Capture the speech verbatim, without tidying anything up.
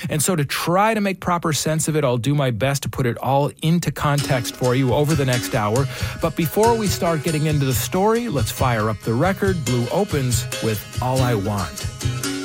And so to try to make proper sense of it, I'll do my best to put it all into context for you over the next hour. But before we start getting into the story, let's fire up the record. Blue opens with All I Want.